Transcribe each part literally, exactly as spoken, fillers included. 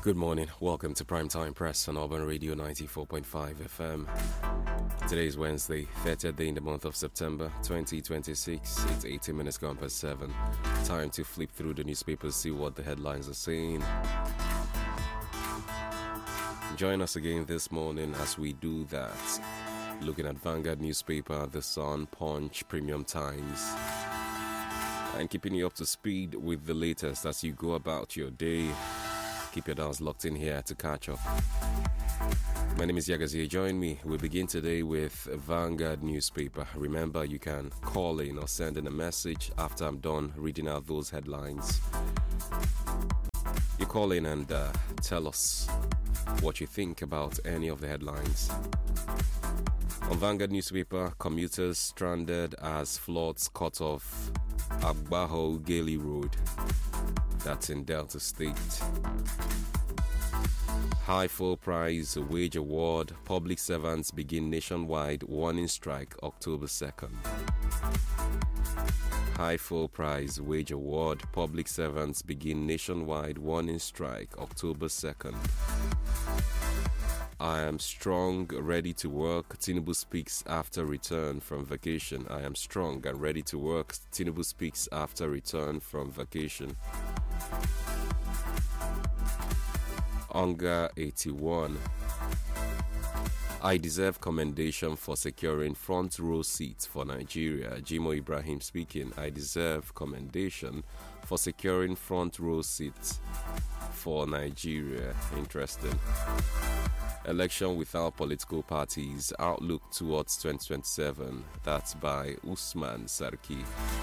Good morning. Welcome to Primetime Press on Urban Radio ninety-four point five F M. Today is Wednesday, thirtieth day in the month of September twenty twenty-six. It's eighteen minutes gone past seven. Time to flip through the newspapers, see what the headlines are saying. Join us again this morning as we do that. Looking at Vanguard newspaper, The Sun, Punch, Premium Times, and keeping you up to speed with the latest as you go about your day. Keep your dials locked in here to catch up. My name is Yagazie. Join me. We begin today with Vanguard newspaper. Remember, you can call in or send in a message after I'm done reading out those headlines. You call in and uh, tell us what you think about any of the headlines. On Vanguard newspaper, commuters stranded as floods cut off Agbaho Gali Road. That's in Delta State. High full price wage award. Public servants begin nationwide warning strike October second. High full price wage award. Public servants begin nationwide warning strike October second. I am strong, ready to work. Tinubu speaks after return from vacation. I am strong and ready to work. Tinubu speaks after return from vacation. Onga eighty-one. I deserve commendation for securing front row seats for Nigeria. Jimo Ibrahim speaking. I deserve commendation for securing front row seats for Nigeria. Interesting. Election without political parties. Outlook towards twenty twenty-seven. That's by Usman Sarki.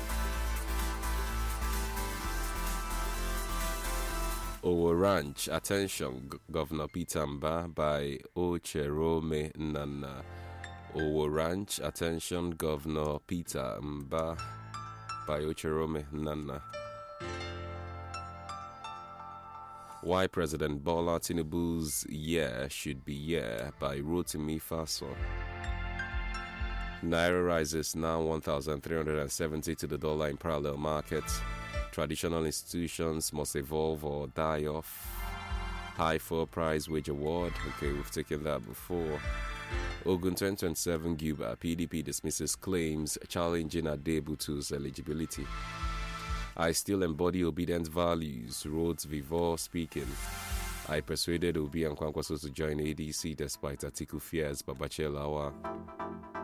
Owo Ranch, attention, Governor Peter Mbah by Ocherome Nana. Owo Ranch, attention, Governor Peter Mbah by Ocherome Nana. Why President Bola Tinubu's year should be year by Rotimi Faso. Naira rises now one thousand three hundred seventy to the dollar in parallel markets. Traditional institutions must evolve or die off. High full price wage award. Okay, we've taken that before. Ogun twenty twenty-seven Guba. P D P dismisses claims challenging Adebutu's eligibility. I still embody obedient values. Rhodes Vivor speaking. I persuaded Obi and Kwankwaso to join A D C despite Atiku fears Babache Lawa.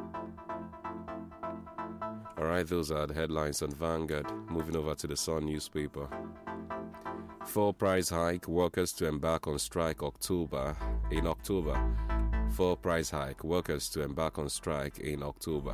Alright, those are the headlines on Vanguard. Moving over to the Sun newspaper. Full price hike, workers to embark on strike October in October. Full price hike, workers to embark on strike in October.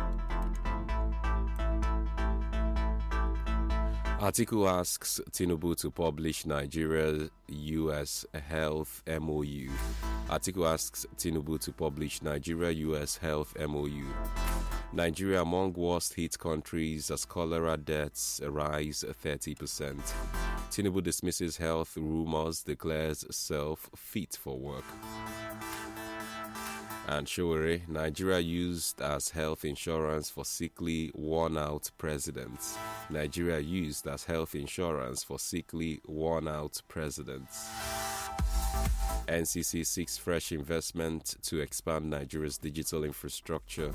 Atiku asks Tinubu to publish Nigeria U S health M O U. Atiku asks Tinubu to publish Nigeria U S health M O U. Nigeria among worst hit countries as cholera deaths rise thirty percent. Tinubu dismisses health rumors, declares self fit for work. And Showore, Nigeria used as health insurance for sickly, worn-out presidents. Nigeria used as health insurance for sickly, worn-out presidents. N C C seeks fresh investment to expand Nigeria's digital infrastructure.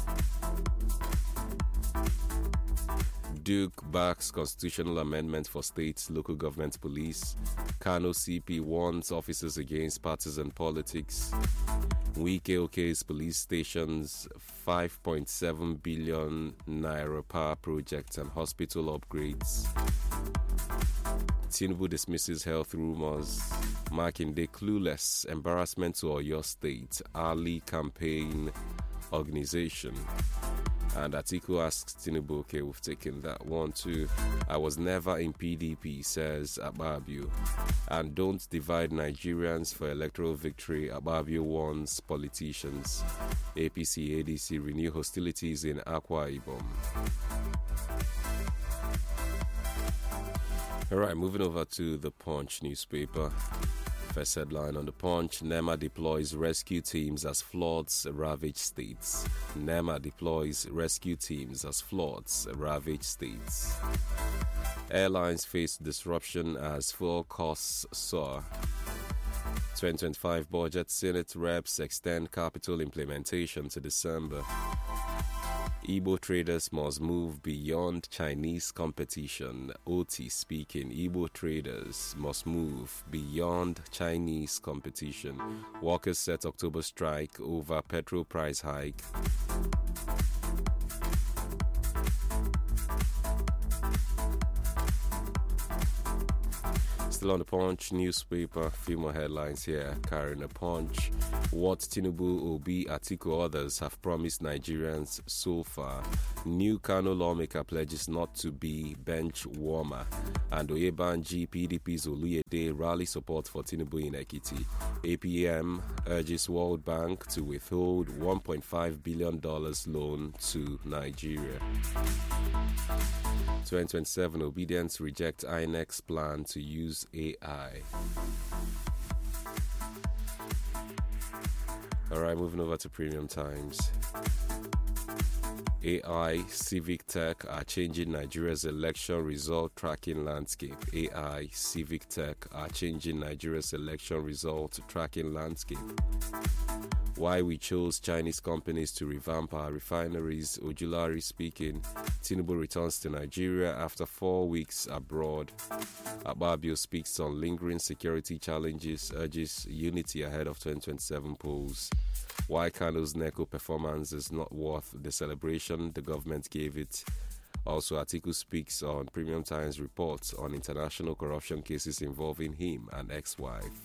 Duke backs constitutional amendment for states, local government police. Kano C P warns officers against partisan politics. Wike Oke's police stations, five point seven billion naira power projects and hospital upgrades. Tinubu dismisses health rumors. Makinde clueless, embarrassment to Oyo State, Ali campaign organization. And Atiku asks Tinubu, okay, we've taken that one too. I was never in P D P, says Akpabio. And don't divide Nigerians for electoral victory, Akpabio warns politicians. A P C, A D C renew hostilities in Akwa Ibom. Alright, moving over to the Punch newspaper. First headline on the Punch, NEMA deploys rescue teams as floods ravage states. NEMA deploys rescue teams as floods ravage states. Airlines face disruption as fuel costs soar. twenty twenty-five budget, Senate reps extend capital implementation to December. Igbo traders must move beyond Chinese competition. O T speaking, Igbo traders must move beyond Chinese competition. Workers set October strike over petrol price hike. Still on the Punch newspaper, a few more headlines here carrying a punch. What Tinubu, Obi, Atiku, others have promised Nigerians so far. New Kano lawmaker pledges not to be bench warmer. And Oyebanji, P D P's Oluyede rally support for Tinubu in Ekiti. A P M urges World Bank to withhold one point five billion dollars loan to Nigeria. twenty twenty-seven Obedience rejects I N E C's plan to use A I. All right, moving over to Premium Times. A I, civic tech are changing Nigeria's election result tracking landscape. A I, civic tech are changing Nigeria's election result tracking landscape. Why we chose Chinese companies to revamp our refineries. Ojulari speaking. Tinubu returns to Nigeria after four weeks abroad. Akpabio speaks on lingering security challenges, urges unity ahead of twenty twenty-seven polls. Why Kano's NECO performance is not worth the celebration the government gave it. Also, Atiku speaks on Premium Times reports on international corruption cases involving him and ex-wife.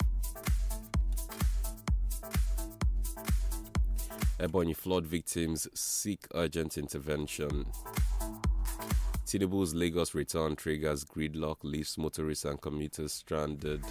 Ebonyi flood victims seek urgent intervention. Tinubu's Lagos return triggers gridlock, leaves motorists and commuters stranded.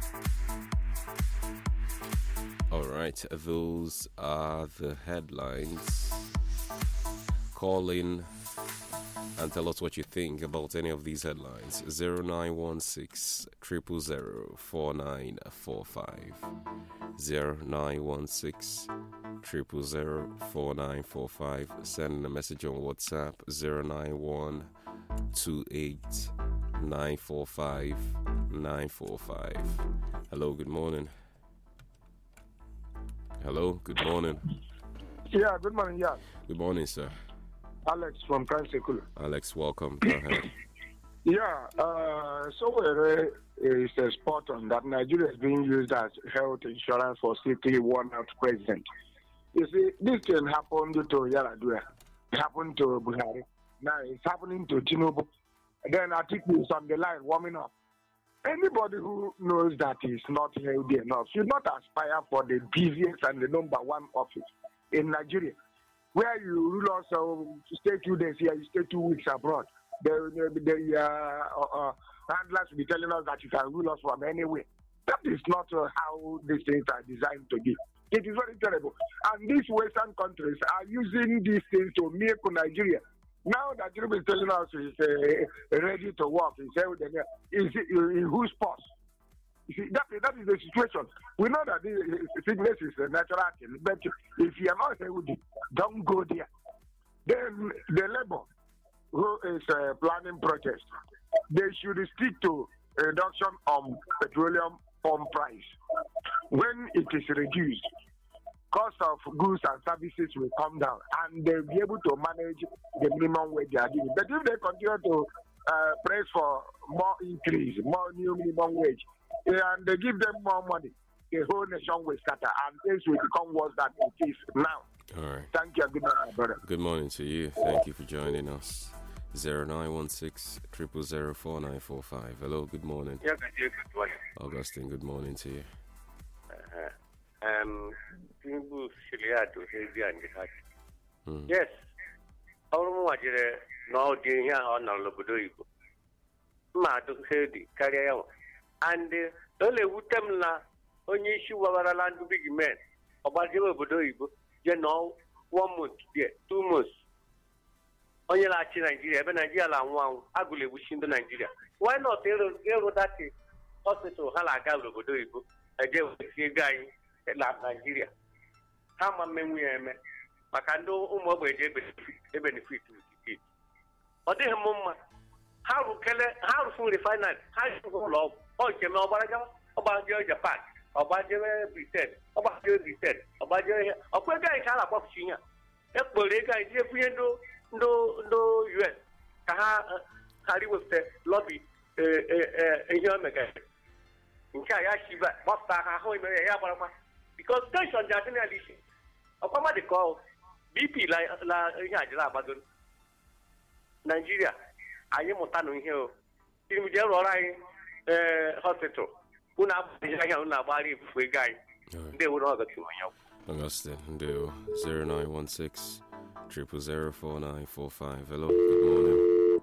All right, those are the headlines. Call in and tell us what you think about any of these headlines. zero nine one six, zero zero zero, four nine four five. zero nine one six, zero zero zero, four nine four five. Send a message on WhatsApp zero nine one two eight nine four five nine four five. Hello, good morning. Hello, good morning. Yeah, good morning, yeah. Good morning, sir. Alex from Kansekulu. Alex, welcome. Go ahead. Yeah, uh, so uh, is a spot on that Nigeria is being used as health insurance for city worn-out president. You see, this can happen to Yaradua. It happened to Buhari. Now it's happening to Tinubu. Then Atiku is on the line warming up. Anybody who knows that is not healthy enough should not aspire for the busiest and the number one office in Nigeria, where you rule us, uh, stay two days here, you stay two weeks abroad. The, the, the uh, uh, handlers will be telling us that you can rule us from anywhere. That is not uh, how these things are designed to be. It is very terrible. And these Western countries are using these things to make Nigeria. Now that Tinubu is telling us he's uh, ready to work, he's healthy, is in whose purse? You see, that, that is the situation. We know that this sickness is a natural thing, but if you are not healthy, don't go there. Then the labor who is uh, planning protest, they should stick to a reduction on petroleum pump price. When it is reduced, cost of goods and services will come down, and they'll be able to manage the minimum wage they are giving. But if they continue to uh, press for more increase, more new minimum wage, and they give them more money, the whole nation will scatter, and things will become worse than it is now. All right. Thank you. Good morning, brother. Good morning to you. Thank you for joining us. zero nine one six, zero zero zero, four nine four five. Hello, good morning. Yes, good morning. Augustine, good morning to you. Uh-huh. Um, Tinubu Shiliado, Heavy and the Heart. Hmm. Yes. Our Mojere, no, Junior, on our Lobodo. Madu Heady, carry out. And the only Wutamla, only issue of our land to big men. About Lobodo, you know, one month, yeah, two months. Only like Nigeria, but Nigeria, one, I believe wishing the Nigeria. Why not tell that hospital, Halaga Lobodo, again with the guy. La Nigeria. How many men? Makando umo beje benefit to it. But the moment, how can how full refinance? How you go love? Oh, Kemo Baraga about Japan. ọgbajere Britain ọgbajere Britain ọgbajere ọkwa ego anyị ka a na-akpọpụchi ya ekporo ego anyị tinye funye ndị ndị ndị U S ka ha ghara iwepụta lọbi ihe o megara nke a ya shiba gbapụta ha ahụ mere ya gbarakwa because tension dị adị n'ala isi ọkwa mmadụ ka ọ B P la ihe a jiri agbago Nigeria anyị mụta na ihe o tirimidi rụọ ọrụ anyị ee hospital unu abụghị ahịa unu agbara ifufu ego anyị ndị ewere ọgọchi onye ọgwụ Augustine, Ndeo, zero nine one six, triple zero four nine four five. Hello, good morning.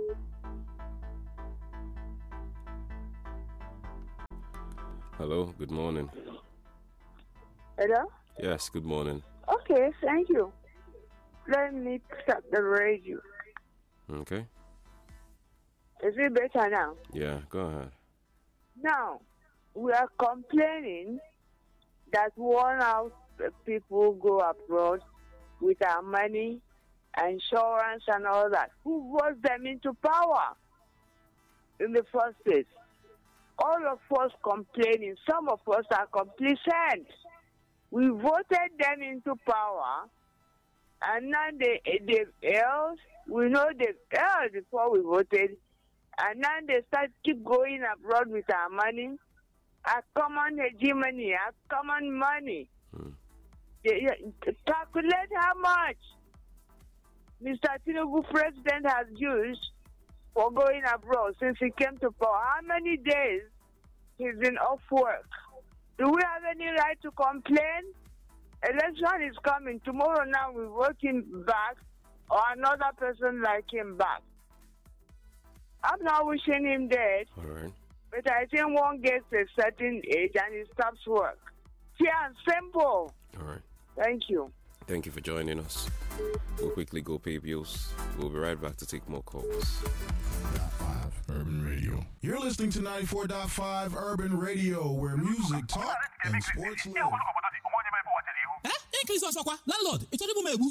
Hello, good morning. Hello? Yes, good morning. Okay, thank you. Let me stop the radio. Okay. Is it better now? Yeah, go ahead. Now, we are complaining that one of the people go abroad with our money, insurance, and all that. Who votes them into power in the first place? All of us complaining. Some of us are complacent. We voted them into power, and now they they failed. We know they failed before we voted, and now they start keep going abroad with our money, our common hegemony, our common money. Hmm. They, they, calculate how much Mister Tinubu president has used for going abroad since he came to power. How many days he's been off work? Do we have any right to complain? Election is coming. Tomorrow now we vote him back or another person like him back. I'm not wishing him dead. All right. But I think one gets a certain age and he stops work. Clear and simple. All right. Thank you. Thank you for joining us. We'll quickly go pay bills. We'll be right back to take more calls. five Urban Radio. You're listening to ninety-four point five Urban Radio, where music, talk, and sports live. Eh? Increase us, landlord. It's only Bumebu.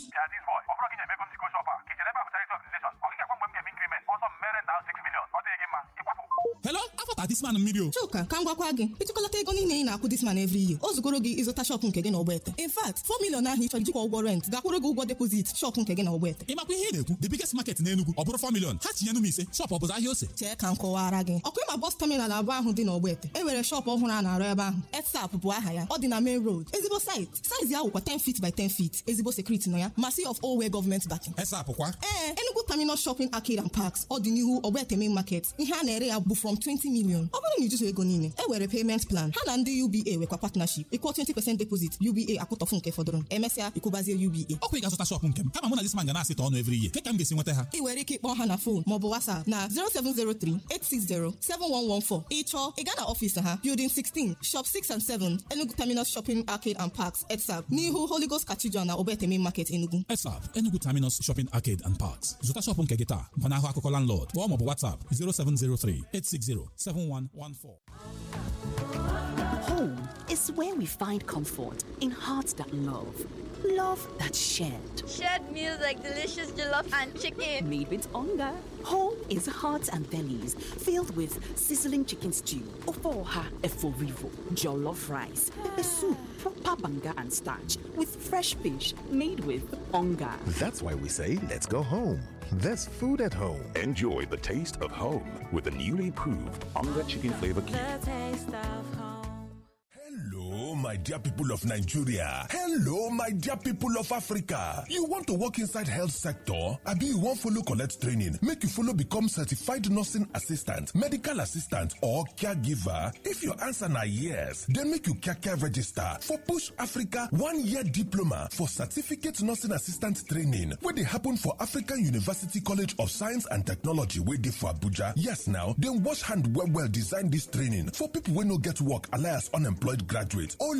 Hello? After this man million. Chuka, can go again. It's a take on in na this man every year. Also go is a shop nke gị na ogbete. In fact, four million na hicho jikwa ụgwọ rent. Gakwuru go ụgwọ deposit shop nke gị na ogbete. Ị makwa ihe na-ekwu. The biggest market na Enugu. Ọ bụrụ four million. Ha tinye nu ise. Shop ọbụzụ ahịa ose. Chee ka nkọwara gị. Ọkụ ịma bus terminal abụọ ahụ dị na ogbete. E nwere shop ọhụrụ a na-arụ ebe ahụ. Etsap bụ aha ya. Ọ dị na main road. Ezigbo site. Size ya wụkwa ten feet by ten feet. Ezigbo security nọ ya. Massive of all way government backing. Etsap kwa. Eh, Enugu Terminal Shopping Arcade and Parks. Ọ dị n'ihu ogbete main market. Ihe a na-ere ya bụ from twenty million. Ọ bụrụ na ijuso ego niile, e were payment plan. Ha na ndị U B A nwekwa partnership. Ịkwụ twenty percent deposit, U B A akwụtọfụ nke fọdụrụ. Emesịa, ịkwụbazie U B A. Ọkwa ị ga-azụta shop nke m. Kama mụ na this man ga na-asị ọnụ every year. Ka m ga-esi nweta ha? Ị nwere ike ịkpọ ha na phone maọbụ WhatsApp na zero seven zero three eight six zero seven one one four. Ị chọọ, ị gaa na ọfịs ha, Building sixteen, Shop six and seven, Enugu Terminal Shopping Arcade and Parks, Etsap, n'ihu Holy Ghost Cathedral na Ogbete Main Market Enugu. Etsap, Enugu Terminus Shopping Arcade and Parks. Zụta shop nke gị taa. Gbanahụ akụkọ landlord. Kpọọ maọbụ WhatsApp zero seven zero three eight six zero seven one one four. Home is where we find comfort in hearts that love. Love that's shared. Shared meals like delicious jollof and chicken. Made with hunger. Home is hearts and bellies filled with sizzling chicken stew, ofoha eforivo, jollof rice, pepper soup, proper banga and starch, with fresh fish made with hunger. That's why we say, let's go home. There's food at home. Enjoy the taste of home with the newly improved Onga Chicken Flavor Cube. The taste of home. Hello, my dear people of Nigeria. Hello, my dear people of Africa. You want to work inside health sector? Abi you want follow collect training? Make you follow become certified nursing assistant, medical assistant, or caregiver? If your answer na yes, then make you kaka register for Push Africa one-year diploma for certificate nursing assistant training, where they happen for African University College of Science and Technology, where they for Abuja. Yes, now then wash hand well well design this training for people who no get work alias unemployed graduate. O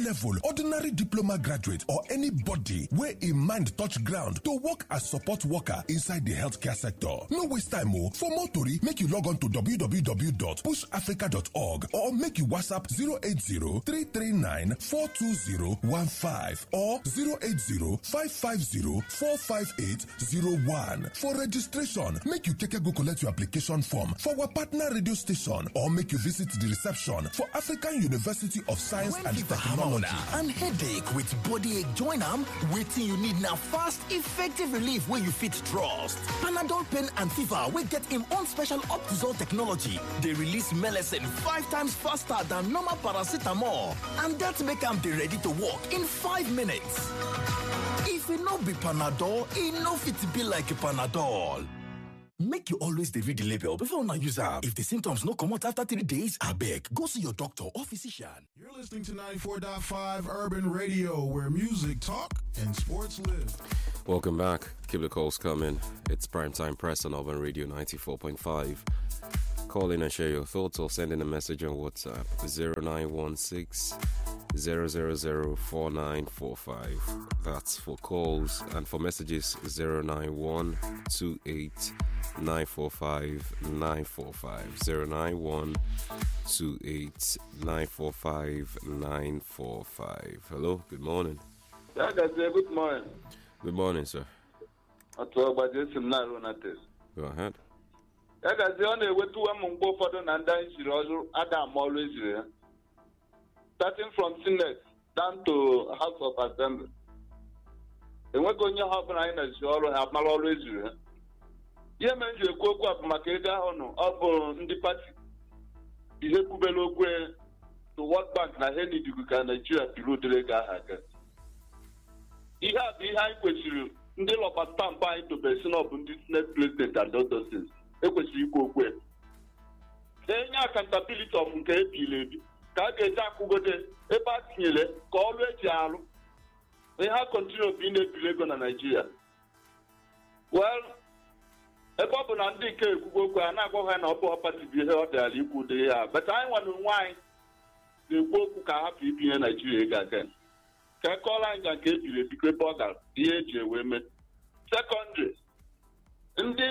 level, ordinary diploma graduate, or anybody where in mind touch ground to work as support worker inside the healthcare sector. No waste time, oh. For more tori, make you log on to w w w dot push africa dot org or make you WhatsApp zero eight zero, three three nine, four two zero one five or zero eight zero, five five zero, four five eight zero one. For registration, make you take a go collect your application form for our partner radio station or make you visit the reception for African University of Science When and fever Technology. hammer and headache with body ache join am, wetin you need now fast, effective relief where you fit trust. Panadol pain and fever will get him own special Optizol technology. They release medicine five times faster than normal paracetamol, and that make am dey ready to work in five minutes. If e no be Panadol, e no fit be like Panadol. Make you always dey read the label before una use am. If the symptoms no comot after three days, abeg go see your doctor or physician. You're listening to ninety-four point five Urban Radio, where music talk and sports live. Welcome back. Keep the calls coming. It's Primetime Press on Urban Radio ninety-four point five. Call in and share your thoughts or send in a message on WhatsApp zero nine one six, zero zero zero, four nine four five. That's for calls, and for messages zero nine one two eight nine four five nine four five zero nine one two eight nine four five nine four five. Hello, good morning. Yeah, guys, good morning. Good morning, sir. Go ahead. Ya gazi ọ na-ewetu ụmụ mgbe ụfọdụ na ndị anyị siri ọrụ Adam always ziri ya. Starting from Senate down to House of Assembly. Enweghị onye ha ọbụla anyị na-esi ọrụ ha mara ọrụ eziri ha. Ihe mere nji ekwu okwu a bụ maka ego ahụ nụ ọ bụ ndị pati ihe kwubere okwu to World Bank na ihe nidigu ka Nigeria biri ụdịrị ego ahụ aga. Ihe a bụ ihe anyị kwesịrị ndị lọba stampụ anyị dobere si na ọ bụ ndị Senate President and others. Ekwesịrị ikwu okwu a. Enye accountability of nke ebile ebi ka a ga-eji akwụgote ebe a tinyere ka ọrụ eji arụ. Ihe ha continue bụ ị na-ebili ego na Nigeria. Well, ebe ọ bụ na ndị nke ekwugo okwu a na-agwa ha na ọ bụ ọpati bụ ihe ọ dịara ikwu ụdị ya. But anyị nwa na onwe anyị na-ekwu okwu ka hapụ ibinye Nigeria ego again. Ka ekọọla anyị ga nke ebili ebikọ ebe ọ gara ihe eji ewe mee. Secondary, ndị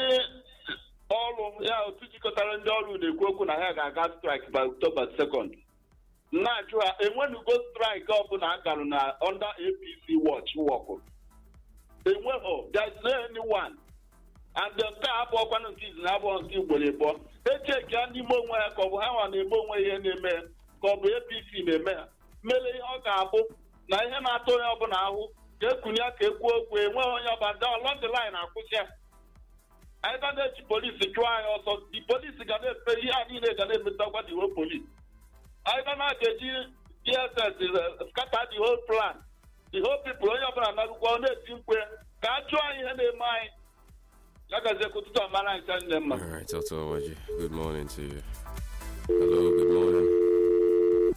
ọrụ ya otu jikọtara ndị ọrụ na-ekwu okwu na ha ga-aga strike by October second. Na-ajụ ha enwenugo strike ọbụla a garụ na under A P C watch wọkụ. Enweghị, there is no anyone. And the nke a abụọkwanụ nke izi na abụọ nke ugboro ịbụọ. Echeki ya n'ime onwe ya ka ọ bụ ha nwa na-eme onwe ihe na-eme ya ka ọ bụ A P C na-eme ya. Mele ihe ọ ga-abụ na ihe na-atụ onye ọbụla ahụ ka ekunye ya ka ekwuo okwu enweghị onye ọbụla along the line akwụsị ya. Anyị ga na-eji polisi chụọ anyị ọsọ, the polisi ga na-efe ihe a niile ga na-emetakwa the whole police. Anyị ga na-eji D S S scatter the whole plan. The whole people onye ọbụla na-agụkwa ọ na-eti mkpu ka a chụọ anyị ihe na-eme anyị. Ya gazie kwụtụtụ amara anyị ka nne mma. All right, Toto Awaji, good morning to you. Hello, good morning.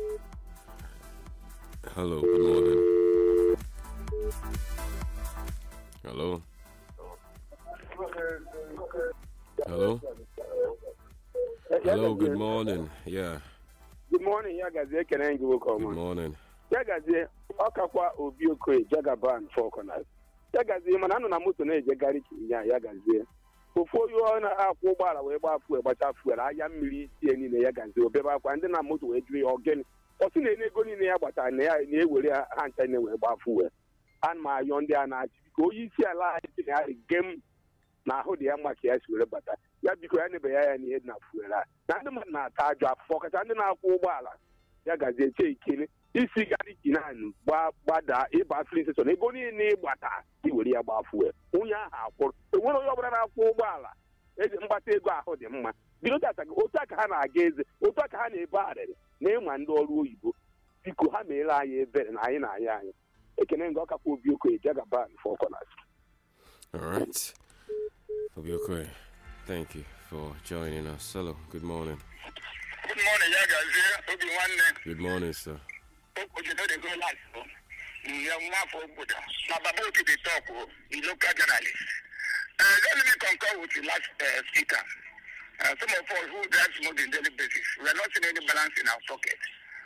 Hello, good morning. Hello. Hello. Hello, good morning. Yeah. Good morning, Yagazie. Can I go come? Good morning. Yagazie, Okakwa Obioko, Jagaban, Falconers. Yagazie, Manano Namuto, Jagari, Yagazie. Before you are a Kubala, we bought for a batch where I am really seeing in the Yagazie, Beba, and then I'm to agree again. Or soon they go in there, but I never answer anywhere about food. And my young Diana, go you see a light in a game. Na ho de amake asure bata ya biko ya ne be ya ne na fuela na de na ta adwa focus ande na akwo gbala ya gaze che ikini isi gari kinanu gba gbada e ba flin so ne go ni ni gbata ti wori ya gba fuel unya ha akworo e nwere onye obara na akwo gbala e de mgbata ego ahụ dị mma biro tata otu aka ha na-aga eze otu aka ha na-ebe arịrị na ịma ndị ọrụ oyibo biko ha meere anyị ebere na anyị na-aya anyị ekene nga ọkakwa Obioko Ejagaban for corners. All right. Obioko, thank you for joining us. Hello, good morning. Good morning, Yagazie. Obi Nwanne. Good morning, sir. You know the good life. Young man for Buddha. Now, about to the talk, the local journalist. Uh, let me concur with the last uh, speaker. Uh, some of us who drive smooth on daily basis, we are not seeing any balance in our pocket.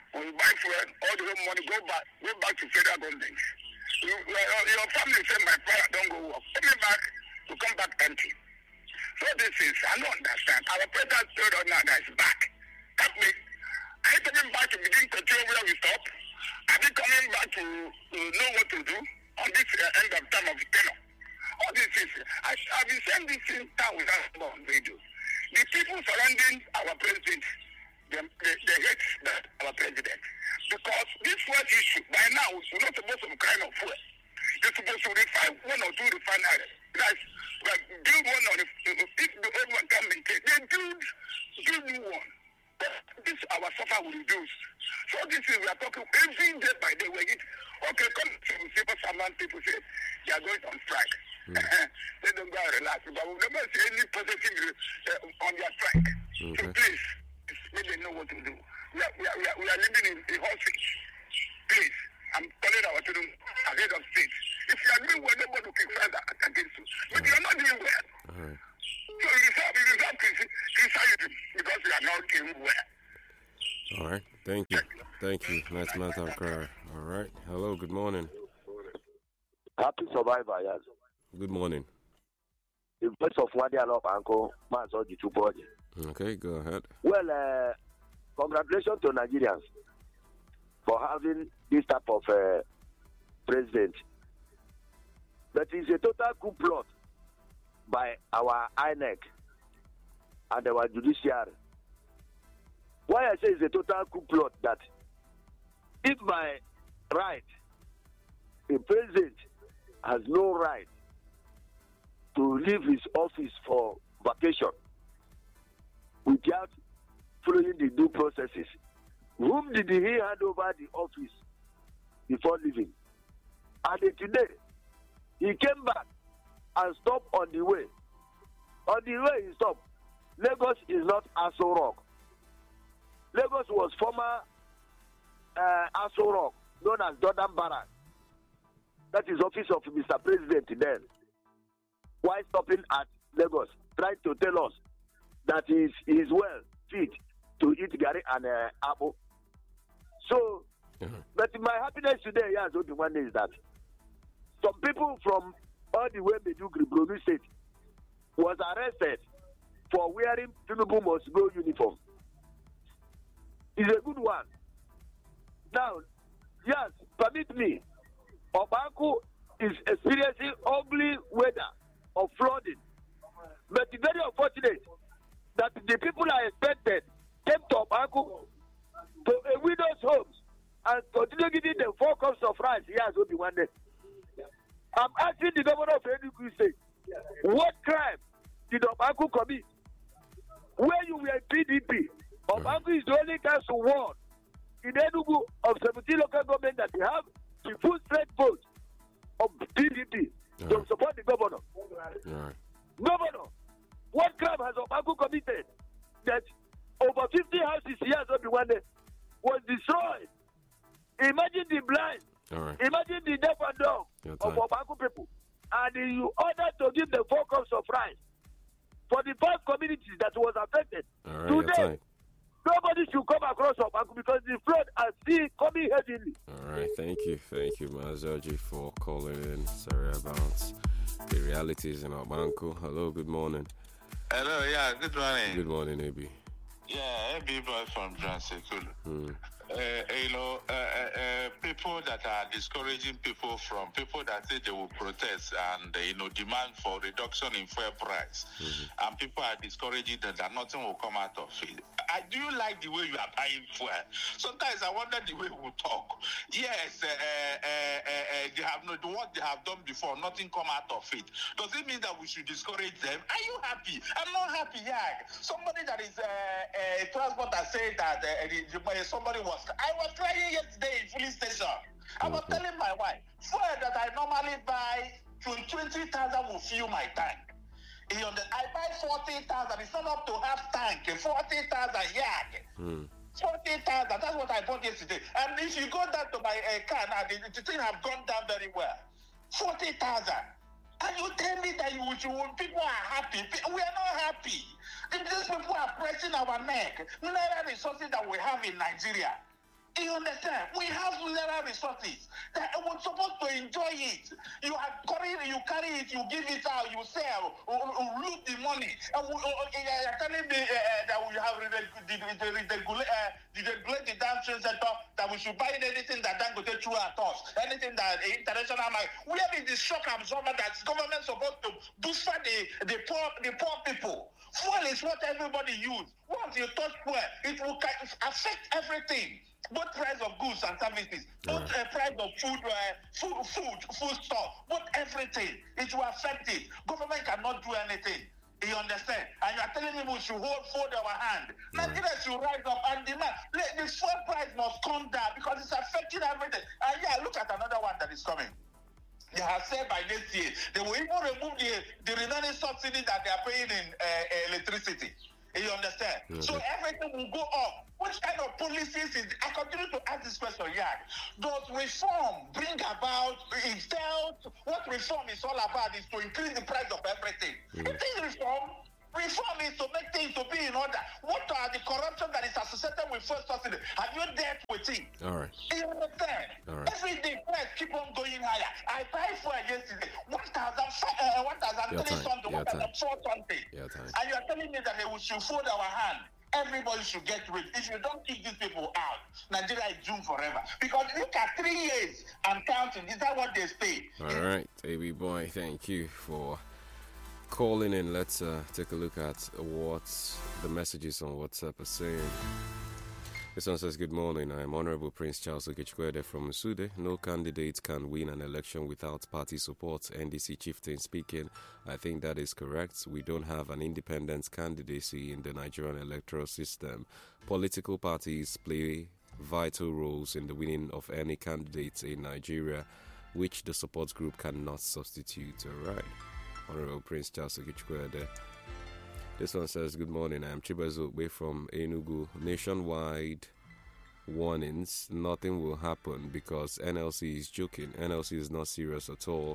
When you buy fuel, all the whole money go back, go back to federal government. You, your, your family say, my father don't go work. Coming back, to come back empty. So this is, I don't understand. Our president told us now that it's back. That means, are you coming back to begin control where we stop? Are you coming back to, to know what to do on this uh, end of time of the tenor? All this is, I, I've been saying this in town with us on radio. The people surrounding our president, they, they, they hate that, our president. Because this fuel issue, by now, we're not supposed to be crying of fuel. You're supposed to refine one or two refineries. That's, like, build one on the, if the old one can maintain, they build, build new one. This our suffer will reduce. So this is, we are talking every day by day. We get, okay, come to civil servant people say they are going on strike. Mm. They don't go and relax. But we never see any positive uh, on their strike. Mm-hmm. So please, let them know what to do. We are, we are, we are, we are living in a hostage. Please, I'm calling our children ahead of state. If you are doing well, nobody will criticize against you. But you are not doing well. Uh-huh. So you deserve, you deserve criticizing because you are not doing well. All right. Thank you. Thank you. Nice man, Cry. All right. Hello. Good morning. Happy survivor, yes. Good morning. The voice of one day I love Uncle Manso the two body. Okay, go ahead. Well, uh, congratulations to Nigerians for having this type of uh, president. But it's a total coup plot by our I N E C and our judiciary. Why I say it's a total coup plot that if by right, a president has no right to leave his office for vacation without following the due processes, whom did he hand over the office before leaving? And today, he came back and stopped on the way. On the way he stopped. Lagos is not Aso Rock. Lagos was former uh, Aso Rock, known as Jordan Barrack. That is office of Mister President then. Why stopping at Lagos, trying to tell us that he is, he is well fit to eat gari and uh, apple. So, mm-hmm. But my happiness today, yes, the one is that some people from all the way Medugri, Brunei State, was arrested for wearing Tinubu must go uniform. It's a good one. Now, yes, permit me. Obanku is experiencing ugly weather of flooding. But it's very unfortunate that the people I expected came to Obanku to a widow's homes and continue giving them four cups of rice. Yes, will be one day. I'm asking the governor of Enugu State, what crime did Obanku commit? Where you were in P D P, Obanku is the only council ward in Enugu of seventeen local government that we have the full straight vote of P D P uh-huh. to support the governor. Uh-huh. Governor, what crime has Obanku committed that over fifty houses here was destroyed? Imagine the blind. All right. Imagine the deaf and dumb of Obanku people. And you ordered to give them four cups of rice for the five communities that was affected. All right, today, nobody should come across Obanku because the flood are still coming heavily. All right, thank you. Thank you, Mazoji, for calling in. Sorry about the realities in Obanku. Hello, good morning. Hello, yeah, good morning. Good morning, A B. Yeah, A B boy from Transekulu. Hmm. Uh, you know, uh, uh, people that are discouraging people from people that say they will protest and, uh, you know, demand for reduction in fuel price. Mm-hmm. And people are discouraging them that nothing will come out of it. I do like the way you are buying fuel. Sometimes I wonder the way we talk. Yes, uh, uh, uh, uh, they have no, what they have done before, nothing come out of it. Does it mean that we should discourage them? Are you happy? I'm not happy, yeah. Somebody that is uh, a transporter said that uh, the, somebody was I was crying yesterday in police station. I was telling my wife, fuel that I normally buy to twenty thousand will fill my tank. You know, I buy forty thousand. It's not up to half tank. forty thousand yard. Mm. forty thousand. That's what I bought yesterday. And if you go down to my uh, car now, the, the thing have gone down very well. forty thousand. And you tell me that you, you people are happy. We are not happy. These people are pressing our neck. Naira resources that we have in Nigeria. You understand? We have mineral resources that we're supposed to enjoy it. You are carrying, you carry it, you give it out, you sell, you, you loot the money. And we, uh, you're telling me uh, that we have the regulate the downstream sector, that we should buy anything that Dangote threw at us, anything that the international market. Where is the shock absorber that government supposed to boost the the poor the poor people? Fuel is what everybody use. Once you touch fuel, it will affect everything. Both price of goods and services, both uh, price of food, uh, food, food, food stuff, both everything. It will affect it. Government cannot do anything. You understand? And you are telling me we should hold, fold our hand. Nigeria should rise up and demand. The fuel price must come down because it's affecting everything. And yeah, look at another one that is coming. They have said by next year, they will even remove the, the remaining subsidy that they are paying in uh, electricity. You understand? Mm-hmm. So everything will go up. Which kind of policies is, I continue to ask this question, yeah. Does reform bring about, instead, what reform is all about is to increase the price of everything. Mm-hmm. It is reform. Reform is to make things to be in order. What are the corruption that is associated with first subsidy? Have you dealt with it? All right. You understand? All right. Every day, price keep on going higher. I buy fuel yesterday, one thousand three hundred, one thousand four hundred. And you are telling me that they should fold our hand. Everybody should get rid. If you don't kick these people out, Nigeria is doomed forever. Because look at three years and counting. Is that what they say? All right, A B boy, thank you for calling in. Let's uh, take a look at what the messages on WhatsApp are saying. This one says, good morning. I am Honorable Prince Charles Okechkwede from Musude. No candidate can win an election without party support. N D C chieftain speaking. I think that is correct. We don't have an independent candidacy in the Nigerian electoral system. Political parties play vital roles in the winning of any candidates in Nigeria, which the support group cannot substitute. All right. Honorable Prince Charles Okechkwede. This one says, good morning, I am Chibazo from Enugu. Nationwide warnings, nothing will happen because N L C is joking. N L C is not serious at all.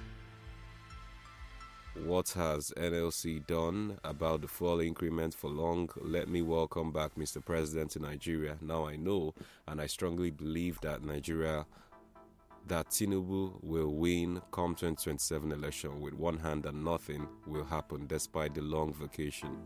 What has N L C done about the fuel increment for long? Let me welcome back Mister President to Nigeria. Now I know, and I strongly believe that Nigeria that Tinubu will win come twenty twenty-seven election with one hand and nothing will happen despite the long vacation.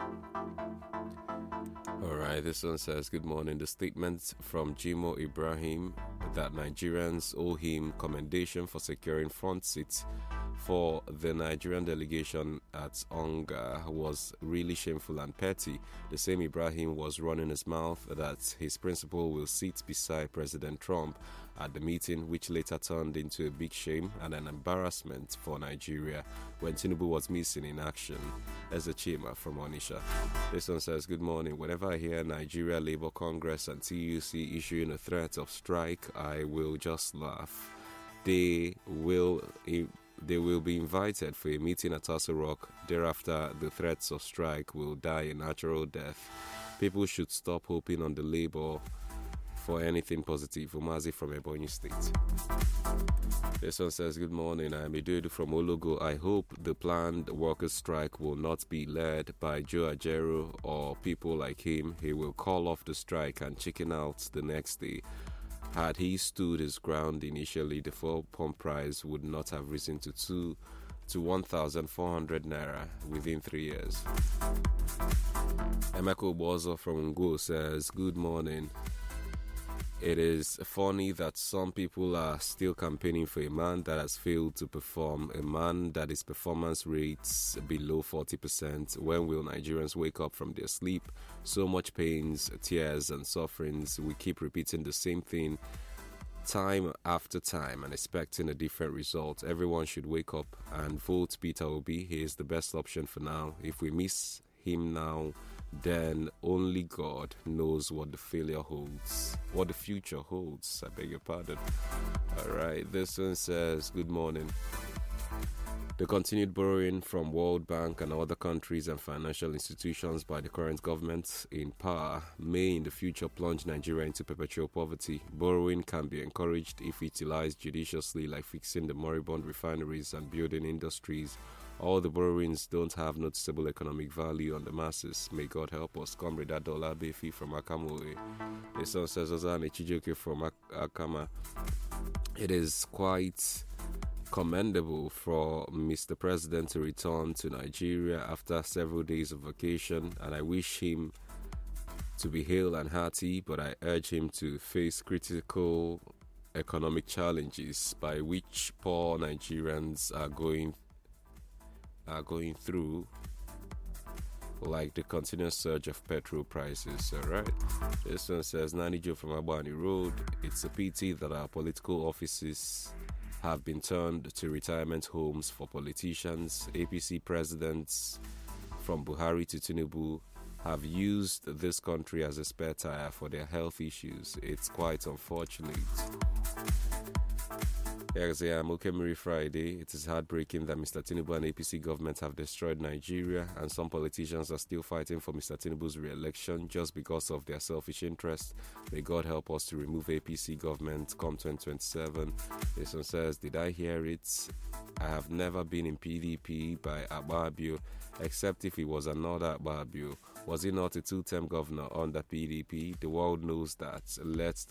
Alright, this one says, good morning. The statement from Jimo Ibrahim that Nigerians owe him commendation for securing front seats for the Nigerian delegation at Onga was really shameful and petty. The same Ibrahim was running his mouth that his principal will sit beside President Trump at the meeting, which later turned into a big shame and an embarrassment for Nigeria when Tinubu was missing in action. As a Chima from Onisha. This one says, good morning. Whenever I hear Nigeria Labour Congress and T U C issuing a threat of strike, I will just laugh. They will... They will be invited for a meeting at Aso Rock. Thereafter, the threats of strike will die a natural death. People should stop hoping on the Labour for anything positive. Umazi from Ebonyi State. This one says, good morning. I am Edudu from Ologo. I hope the planned workers' strike will not be led by Joe Ajero or people like him. He will call off the strike and chicken out the next day. Had he stood his ground initially, the fuel pump price would not have risen to two to one thousand four hundred naira within three years. Emeko Bozo from Ngo says, good morning. It is funny that some people are still campaigning for a man that has failed to perform, a man that his performance rates below forty percent. When will Nigerians wake up from their sleep? So much pains, tears and sufferings. We keep repeating the same thing time after time and expecting a different result. Everyone should wake up and vote Peter Obi. He is the best option for now. If we miss him now, then only God knows what the failure holds, what the future holds. I beg your pardon. All right, this one says, good morning. The continued borrowing from World Bank and other countries and financial institutions by the current government in power may in the future plunge Nigeria into perpetual poverty. Borrowing can be encouraged if utilized judiciously, like fixing the moribund refineries and building industries All the borrowings don't have noticeable economic value on the masses. May God help us. Comrade Adola Befi from Akamoe. This one says, Ozane Chijoke from Ak- Akama. It is quite commendable for Mister President to return to Nigeria after several days of vacation, and I wish him to be hale and hearty, but I urge him to face critical economic challenges by which poor Nigerians are going are going through, like the continuous surge of petrol prices. All right. This one says, Nani Joe from Abani Road. It's a pity that our political offices have been turned to retirement homes for politicians. A P C presidents from Buhari to Tinubu have used this country as a spare tire for their health issues. It's quite unfortunate. Exam Okemiri Friday. It is heartbreaking that Mister Tinubu and A P C government have destroyed Nigeria, and some politicians are still fighting for Mister Tinubu's re-election just because of their selfish interest. May God help us to remove A P C government come twenty twenty-seven. This one says, did I hear it? I have never been in P D P by Akpabio, except if he was another Akpabio. Was he not a two-term governor under P D P? The world knows that. Let